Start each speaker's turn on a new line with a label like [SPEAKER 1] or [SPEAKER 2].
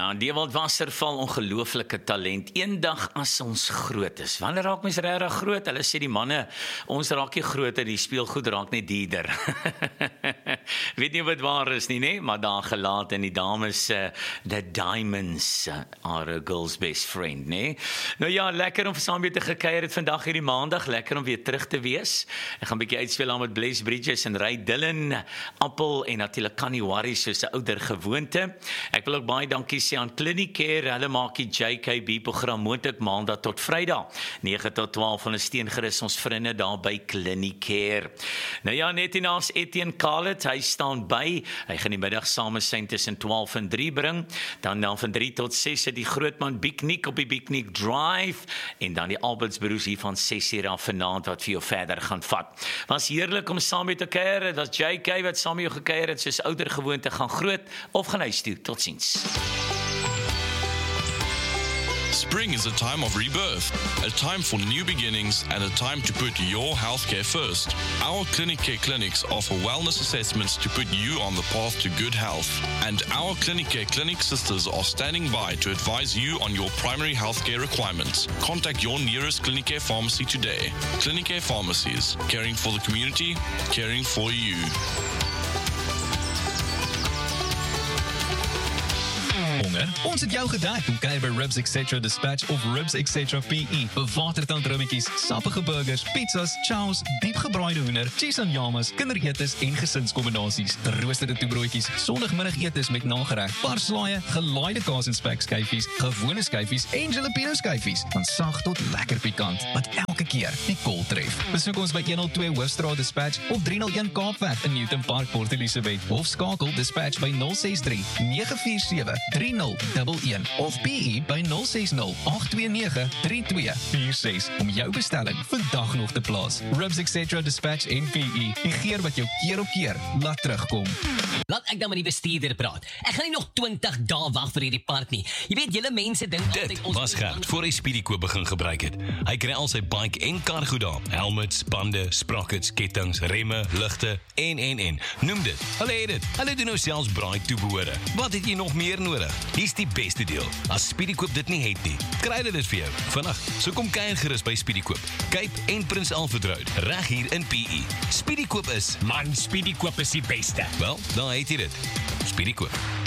[SPEAKER 1] Ja, Dewald Wasserval, ongelooflike talent. Eendag as ons groot is. Wanneer raak mens regtig groot? Hulle sê die manne, ons raak nie groter, die speelgoed raak net duurder. Weet nie wat waar is nie, nee? Maar daar gelaat in die dames, the diamonds are a girl's best friend, nee? Nou ja, lekker om saam mee te gekuier het vandag hierdie maandag, lekker om weer terug te wees. Ek gaan 'n bietjie uitspeel aan met Bless Bridges en Ray Dillon, Appel en natuurlik Connie Worry soos 'n ouer gewoonte. Ek wil ook baie dankie sê aan Clinicare, hulle maak die JKB program moontlik maandag tot Vrydag, 9 tot 12, ondersteun gerus ons vriende daar by Clinicare. Nou ja, net hiernaas Etienne Khaled, hy staan by, hy gaan die middag samesyn tussen 12 en 3 bring, dan van 3 tot 6 het die grootman Big Nick op die Big Nick Drive, en dan die Alberts Broers hier van 6 uur af vanaand wat vir jou verder gaan vat. Was heerlik om saam met te kuier, dit was JK wat saam met jou gekuier het, soos ouer gewoonte gaan groot, of gaan huis toe, tot ziens.
[SPEAKER 2] Spring is a time of rebirth, a time for new beginnings, and a time to put your healthcare first. Our Clinicare clinics offer wellness assessments to put you on the path to good health. And our Clinicare clinic sisters are standing by to advise you on your primary healthcare requirements. Contact your nearest Clinicare pharmacy today. Clinicare Pharmacies, caring for the community, caring for you.
[SPEAKER 3] Ons het jou gedek. Kom kuier by Ribs Etc. Dispatch of Ribs Etc. PE. Bewatertand rummetjies, sappige burgers, pizzas, chows, diepgebraaide hoender, cheese en yamas, kinderetes en gesinskombinasies, geroosterde toebroodjies, sondagmiddagetes met nagereg, parslaaie, gelaaide kaas en spekskyfies, gewone skyfies en jalapeno skyfies, van sag tot lekker pikant, wat elke keer die kol tref. Besoek ons by 102 Hoofstraat Dispatch of 301 Kaapweg in Newton Park, Port Elizabeth, of skakel Dispatch by 063 947 3011 of PE by 060 829 3246 om jou bestelling vandag nog te plaas. Ribs Etc. Dispatch en PE, die geur wat jou keer op keer laat terugkom.
[SPEAKER 4] Laat ek dan met die bestuurder praat. Ek gaan nie nog 20 dae wag vir hierdie part nie. Jy weet, julle mense dink
[SPEAKER 5] Dit was Gert voor hy Speedykoop begin gebruik het. Hy kry al sy bike en kar goed daar. Helmets, bande, sprockets, kettings, remme, ligte en. Noem dit. Hulle het dit. Hulle doen nou selfs braai toebehore. Wat het jy nog meer nodig? Hier's die beste deel. As Speedykoop dit nie het nie, kry hulle dit vir jou vandag. So kom kuier gerus by Speedykoop. Cape en Prins Alfred Road, reg hier in PE. Speedykoop is,
[SPEAKER 6] Man, Speedykoop is die beste.
[SPEAKER 5] wel, daar het jy dit. Speedykoop.